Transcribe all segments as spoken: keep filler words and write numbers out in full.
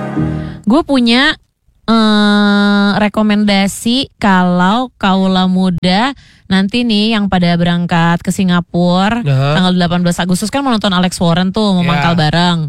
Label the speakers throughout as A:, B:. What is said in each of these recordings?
A: Gue punya eh, rekomendasi kalau kaula muda nanti nih yang pada berangkat ke Singapura
B: Nah.
A: tanggal delapan belas Agustus kan mau nonton Alex Warren tuh, mau
B: Ya.
A: mangkal bareng.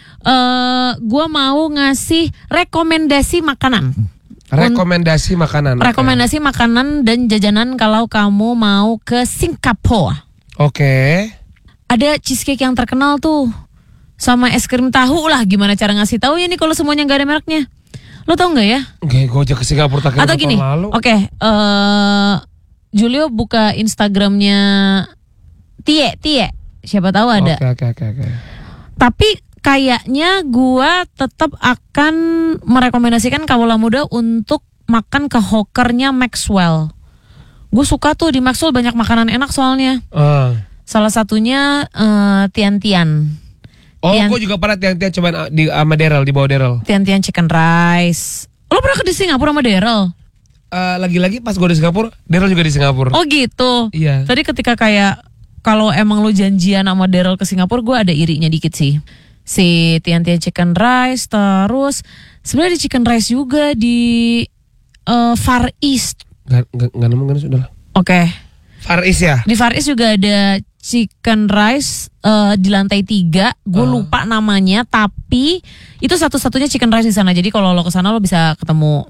A: Eh, gue mau ngasih rekomendasi makanan.
B: Rekomendasi makanan.
A: Rekomendasi makanan dan jajanan kalau kamu mau ke Singapura.
B: Oke.
A: Ada cheesecake yang terkenal tuh sama es krim tahu lah. Gimana cara ngasih tahu ya nih kalau semuanya nggak ada mereknya? Lo tau nggak ya?
B: Oke, gue aja ke Singapura tak kira
A: Atau gini,
B: lalu.
A: oke, eh, Julio buka Instagramnya Tie, Tie, siapa tahu ada.
B: Oke, oke, oke, oke.
A: Tapi kayaknya gua tetap akan merekomendasikan kaula muda untuk makan ke hawkernya Maxwell. Gue suka tuh di Maxwell banyak makanan enak soalnya.
B: Ah.
A: Salah satunya eh, tian-tian.
B: Oh,
A: Tian-
B: gue juga pernah tiang-tiang cobain ah, di sama Daryl, di bawah Daryl.
A: Tian-tian chicken rice. Lo pernah ke di Singapura sama Daryl?
B: Eh, lagi-lagi pas gue di Singapura, Daryl juga di Singapura.
A: Oh gitu.
B: Iya.
A: Tadi ketika kayak kalau emang lo janjian sama Daryl ke Singapura, gue ada irinya dikit sih. Si tian-tian chicken rice, terus sebenarnya di chicken rice juga di eh, Far East.
B: Gak, gak, gak nemu kan sudah lah.
A: Oke.
B: Far East ya?
A: Di Far East juga ada chicken rice eh, di lantai tiga. Gue
B: Ah.
A: lupa namanya, tapi itu satu-satunya chicken rice di sana. Jadi kalau lo ke sana lo bisa ketemu.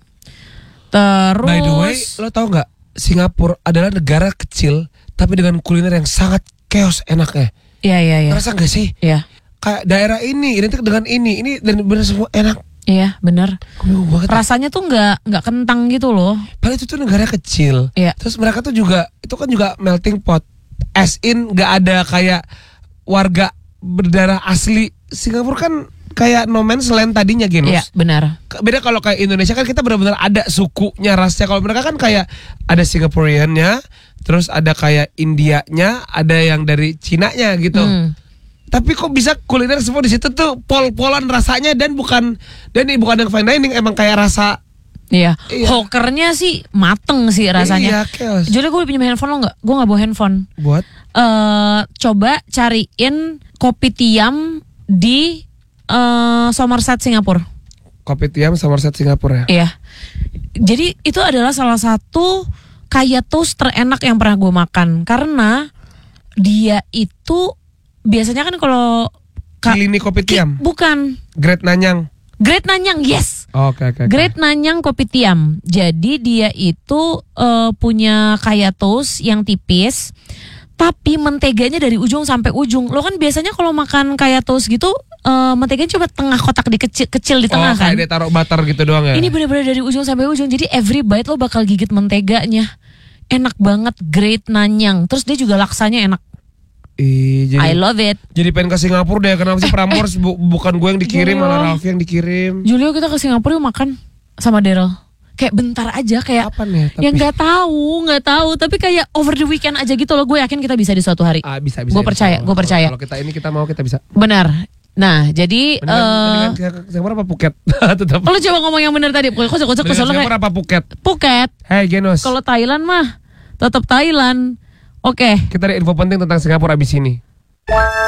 A: Terus.
B: By the way, lo tau gak? Singapura adalah negara kecil, tapi dengan kuliner yang sangat chaos enaknya.
A: Iya iya iya.
B: Ngerasa gak sih?
A: Iya.
B: Kayak daerah ini, identik dengan ini, ini dan bener semua enak.
A: Iya bener.
B: Gue bingung banget.
A: Rasanya tuh nggak nggak kentang gitu loh.
B: Padahal itu tuh negara kecil.
A: Iya.
B: Terus mereka tuh juga, itu kan juga melting pot. As in gak ada kayak warga berdarah asli. Singapura kan kayak no man's land tadinya Genus.
A: Iya benar.
B: Beda kalau kayak Indonesia kan kita benar-benar ada sukunya, rasnya. Kalau mereka kan kayak ada Singaporeannya, terus ada kayak Indianya, ada yang dari Cinanya gitu.
A: Hmm.
B: Tapi kok bisa kuliner semua di situ tuh pol-polan rasanya, dan bukan dan ini bukan yang fine dining, emang kayak rasa.
A: Iya.
B: Iya.
A: Hawkernya sih mateng sih rasanya.
B: Iya, chaos.
A: Jadi gue pinjam handphone lo nggak? Gue nggak bawa handphone.
B: Buat
A: Eh coba cariin kopi tiam di eh Somerset Singapura.
B: kopi tiam Somerset Singapura ya.
A: Iya. Jadi itu adalah salah satu kayak toast terenak yang pernah gue makan, karena dia itu biasanya kan kalau ka-
B: Cilini kopi
A: Ki-
B: tiam.
A: bukan
B: Great Nanyang.
A: Great Nanyang, yes.
B: Oke oke. oke.
A: Great Nanyang kopi tiam. Jadi dia itu eh, punya kayak toast yang tipis, tapi menteganya dari ujung sampai ujung. Lo kan biasanya kalau makan kayak toast gitu, eh, menteganya cuma tengah kotak di kecil, kecil di tengah
B: Oh,
A: kan.
B: kayak dia taruh butter gitu doang ya.
A: Ini benar-benar dari ujung sampai ujung. Jadi every bite lo bakal gigit menteganya. Enak banget, Great Nanyang. Terus dia juga laksanya enak.
B: Ih,
A: I
B: jadi,
A: love it.
B: jadi pengen ke Singapura deh. Kenapa sih Prambors bu- bukan gue yang dikirim,
A: Julio.
B: malah Raffi yang dikirim.
A: Julio, kita ke Singapura yuk makan sama Daryl. Kayak bentar aja, kayak
B: Kapan ya? Tapi
A: yang nggak tahu, nggak tahu. Tapi kayak over the weekend aja gitu loh. Gue yakin kita bisa di suatu hari.
B: ah, bisa bisa.
A: Gue
B: bisa.
A: percaya, gue
B: Kalau-
A: percaya.
B: Kalau kita ini kita mau kita bisa.
A: Benar. Nah, jadi
B: Mendingan,
A: eh
B: mendingan kita ke Singapura apa Phuket? Tetap.
A: lo coba ngomong yang benar tadi. Kocok kocok
B: Mendingan
A: kesel
B: Singapura
A: kayak
B: apa Phuket?
A: Phuket.
B: Hey Genos.
A: Kalau Thailand mah tetap Thailand. Oke.
B: Kita ada info penting tentang Singapura abis ini.